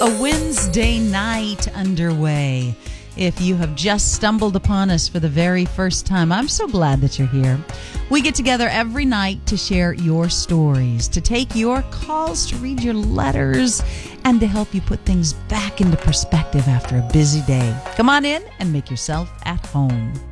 A Wednesday night underway. If you have just stumbled upon us for the very first time, I'm so glad that you're here. We get together every night to share your stories, to take your calls, to read your letters, and to help you put things back into perspective after a busy day. Come on in and make yourself at home.